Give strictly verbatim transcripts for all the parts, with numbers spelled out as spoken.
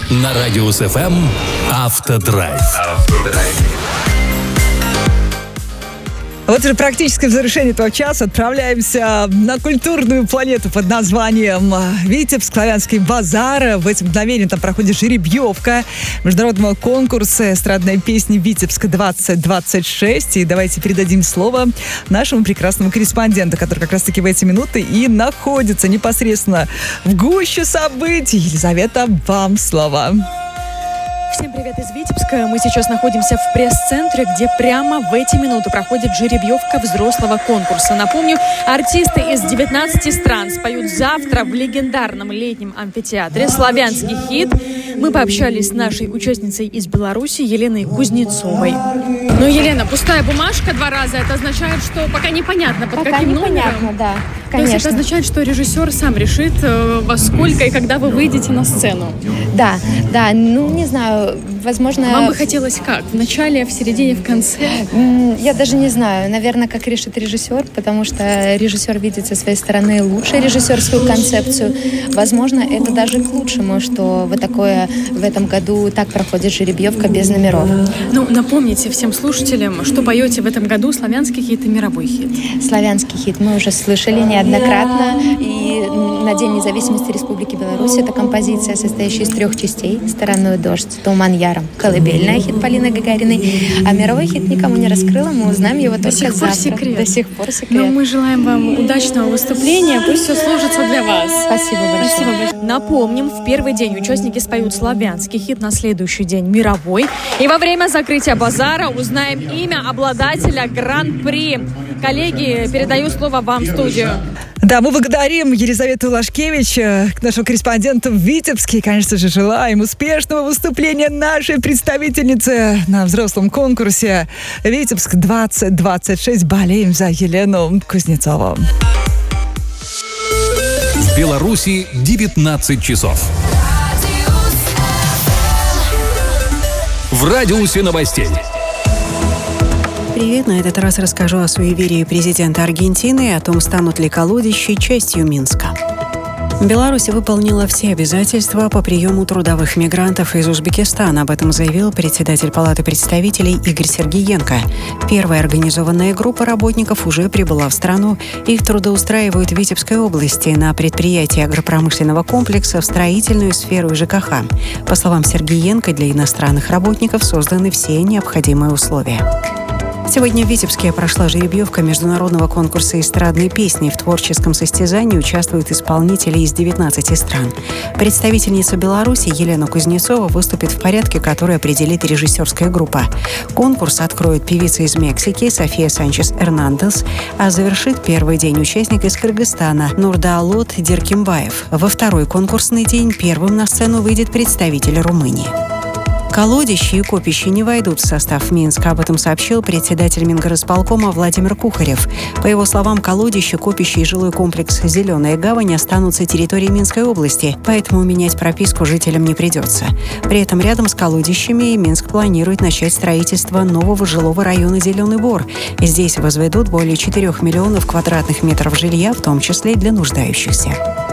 На Радиус эф эм «Автодрайв». Вот уже практически в завершении этого часа отправляемся на культурную планету под названием Витебск, Славянский базар. В эти мгновения там проходит жеребьевка международного конкурса эстрадной песни «Витебск двадцать двадцать шесть». И давайте передадим слово нашему прекрасному корреспонденту, который как раз-таки в эти минуты и находится непосредственно в гуще событий. Елизавета, вам слово. Всем привет из Витебска. Мы сейчас находимся в пресс-центре, где прямо в эти минуты проходит жеребьевка взрослого конкурса. Напомню, артисты из девятнадцати стран споют завтра в легендарном летнем амфитеатре «Славянский хит». Мы пообщались с нашей участницей из Беларуси Еленой Кузнецовой. Ну, Елена, пустая бумажка два раза. Это означает, что пока непонятно, под пока каким непонятно, номером. Да, конечно. То есть это означает, что режиссер сам решит, во сколько и когда вы выйдете на сцену. Да, да, ну, не знаю, возможно... Вам бы хотелось как? В начале, в середине, в конце? Я даже не знаю. Наверное, как решит режиссер, потому что режиссер видит со своей стороны лучше режиссерскую концепцию. Возможно, это даже к лучшему, что вот такое в этом году так проходит жеребьевка без номеров. Ну, напомните всем слушателям, что поете в этом году славянский хит и мировой хит. Славянский хит мы уже слышали неоднократно. И на День независимости Республики Беларусь это композиция, состоящая из трех частей. «Стороной дождь», «Туман яром», «Колыбельная» хит Полины Гагариной. А мировой хит никому не раскрыла, мы узнаем его До только сих пор завтра. секрет. До сих пор секрет. Но мы желаем вам удачного выступления, пусть все сложится для вас. Спасибо большое. Спасибо большое. Напомним, в первый день участники споют славянский хит, на следующий день мировой. И во время закрытия базара узнаем имя обладателя гран-при. Коллеги, передаю слово вам в студию. Да, мы благодарим Елизавету Лашкевич, нашего корреспондента в Витебске. И, конечно же, желаем успешного выступления нашей представительницы на взрослом конкурсе «Витебск двадцать двадцать шесть». Болеем за Елену Кузнецову. В Беларуси девятнадцать часов. В радиусе новостей. Привет, на этот раз расскажу о суеверии президента Аргентины и о том, станут ли колодищи частью Минска. Беларусь выполнила все обязательства по приему трудовых мигрантов из Узбекистана. Об этом заявил председатель Палаты представителей Игорь Сергиенко. Первая организованная группа работников уже прибыла в страну. Их трудоустраивают в Витебской области на предприятии агропромышленного комплекса, в строительную сферу и ЖКХ. По словам Сергиенко, для иностранных работников созданы все необходимые условия. Сегодня в Витебске прошла жеребьевка международного конкурса эстрадной песни. В творческом состязании участвуют исполнители из девятнадцати стран. Представительница Беларуси Елена Кузнецова выступит в порядке, который определит режиссерская группа. Конкурс откроет певица из Мексики София Санчес-Эрнандес, а завершит первый день участник из Кыргызстана Нурдаалот Деркимбаев. Во второй конкурсный день первым на сцену выйдет представитель Румынии. Колодищи и копищи не войдут в состав Минска. Об этом сообщил председатель Мингорисполкома Владимир Кухарев. По его словам, колодищи, копищи и жилой комплекс «Зеленая гавань» останутся территорией Минской области, поэтому менять прописку жителям не придется. При этом рядом с колодищами Минск планирует начать строительство нового жилого района «Зеленый Бор». Здесь возведут более четырех миллионов квадратных метров жилья, в том числе и для нуждающихся.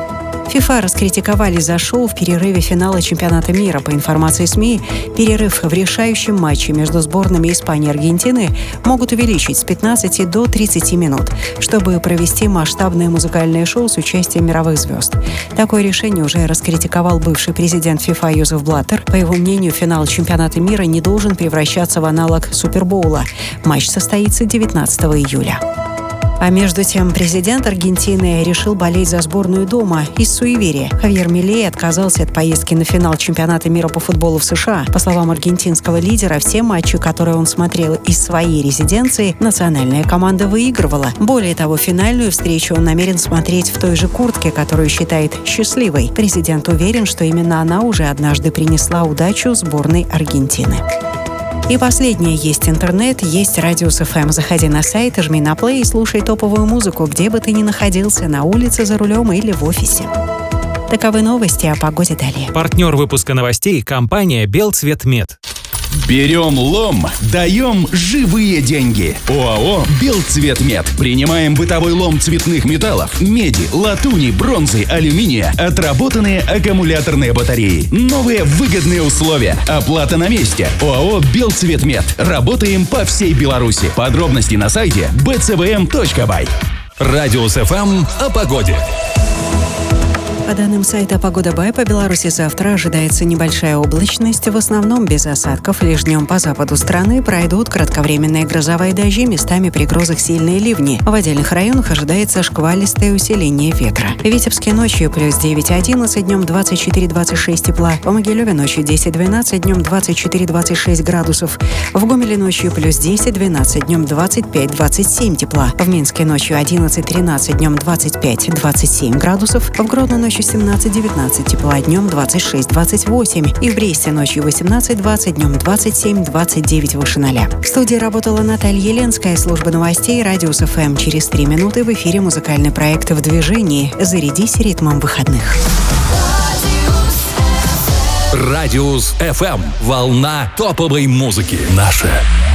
ФИФА раскритиковали за шоу в перерыве финала чемпионата мира. По информации СМИ, перерыв в решающем матче между сборными Испании и Аргентины могут увеличить с пятнадцати до тридцати минут, чтобы провести масштабное музыкальное шоу с участием мировых звезд. Такое решение уже раскритиковал бывший президент ФИФА Йозеф Блаттер. По его мнению, финал чемпионата мира не должен превращаться в аналог Супербоула. Матч состоится девятнадцатого июля. А между тем, президент Аргентины решил болеть за сборную дома из суеверия. Хавьер Милей отказался от поездки на финал чемпионата мира по футболу в США. По словам аргентинского лидера, все матчи, которые он смотрел из своей резиденции, национальная команда выигрывала. Более того, финальную встречу он намерен смотреть в той же куртке, которую считает счастливой. Президент уверен, что именно она уже однажды принесла удачу сборной Аргентины. И последнее. Есть интернет, есть Радиус эф эм. Заходи на сайт, жми на плей и слушай топовую музыку, где бы ты ни находился, на улице, за рулем или в офисе. Таковы новости, о погоде далее. Партнер выпуска новостей – компания «Белцветмет». Берем лом, даем живые деньги. ОАО «Белцветмет». Принимаем бытовой лом цветных металлов, меди, латуни, бронзы, алюминия, отработанные аккумуляторные батареи. Новые выгодные условия. Оплата на месте. ОАО «Белцветмет». Работаем по всей Беларуси. Подробности на сайте би цэ вэ эм точка бай. Радиус эф эм о погоде. По данным сайта «Погода Бай», по Беларуси завтра ожидается небольшая облачность, в основном без осадков. Лишь днем по западу страны пройдут кратковременные грозовые дожди, местами при грозах сильные ливни. В отдельных районах ожидается шквалистое усиление ветра. В Витебске ночью плюс девять-одиннадцать, днем двадцать четыре-двадцать шесть тепла. В Могилеве ночью десять-двенадцать, днем двадцать четыре-двадцать шесть градусов. В Гомеле ночью плюс десять-двенадцать, днем двадцать пять-двадцать семь тепла. В Минске ночью одиннадцать-тринадцать, днем двадцать пять-двадцать семь градусов. В Гродно ночью семнадцать-девятнадцать тепла, днем двадцать шесть-двадцать восемь. И в Бресте ночью восемнадцать-двадцать, днем двадцать семь-двадцать девять выше ноля. В студии работала Наталья Еленская, служба новостей Радиус эф эм. Через три минуты в эфире музыкальный проект «В движении». Зарядись ритмом выходных. Радиус эф эм. Волна топовой музыки. Наша.